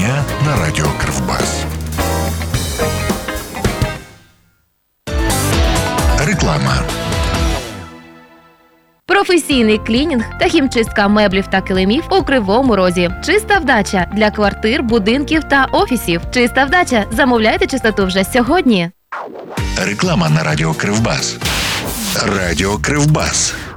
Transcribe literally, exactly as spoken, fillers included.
дня на радіо Кривбас. Реклама. Професійний клінінг та хімчистка меблів та килимів у Кривому Розі. Чиста вдача для квартир, будинків та офісів. Чиста вдача. Замовляйте чистоту вже сьогодні. Реклама на радіо Кривбас. Радіо Кривбас.